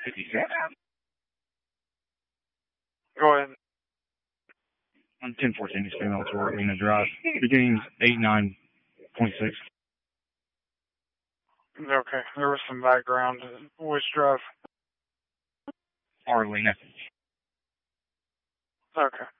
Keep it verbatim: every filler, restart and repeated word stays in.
fifty-seven. Go ahead. On ten fourteen East Female Tour, Arlena Drive. Beginnings eight nine point six. Okay, there was some background. Which drive? Arlena. Okay.